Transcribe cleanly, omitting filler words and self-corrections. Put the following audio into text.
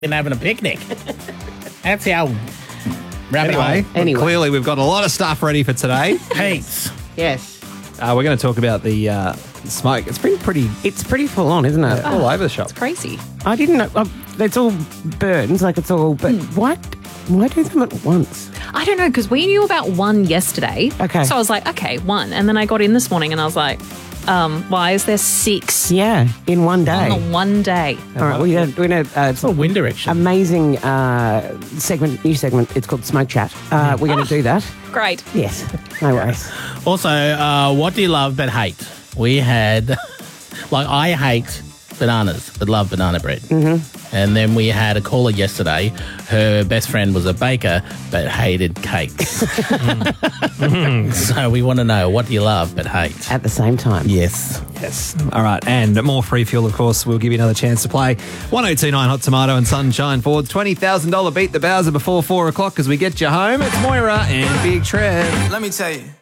and having a picnic. That's how rabbit Anyway, clearly we've got a lot of stuff ready for today. Heaps. Yes. We're going to talk about the smoke. It's been pretty It's pretty full on, isn't it? all over the shop. It's crazy. I didn't know. It's all burns, like it's all. But why do them at once? I don't know, because we knew about one yesterday. Okay. So I was like, okay, one. And then I got in this morning and I was like, why is there 6 Yeah, in one day. on one day? All right, we're going to Oh, wind direction. amazing new segment. It's called Smoke Chat. We're going to do that. Great. Yes, no worries. Also, what do you love but hate? We had, I hate bananas but love banana bread. Mm-hmm. And then we had a caller yesterday. Her best friend was a baker but hated cakes. So we want to know, what do you love but hate? At the same time. Yes. Yes. All right. And more free fuel, of course. We'll give you another chance to play 1029 Hot Tomato and Sunshine Ford's $20,000 Beat the Bowser before 4 o'clock as we get you home. It's Moira and Big Trev. Let me tell you.